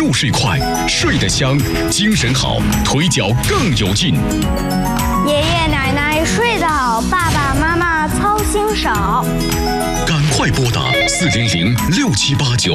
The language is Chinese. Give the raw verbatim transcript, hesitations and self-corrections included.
入睡快，睡得香，精神好，腿脚更有劲。 爷爷奶奶睡得好，爸爸妈妈操心少。 赶快拨打四零零六七八九